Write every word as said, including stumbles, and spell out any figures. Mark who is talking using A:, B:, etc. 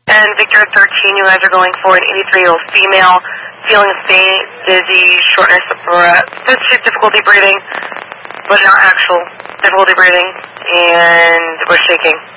A: And Victor thirteen, you guys are going for an eighty-three-year-old female, feeling faint, dizzy, shortness of breath, difficulty breathing, but not actual difficulty breathing, and we're shaking.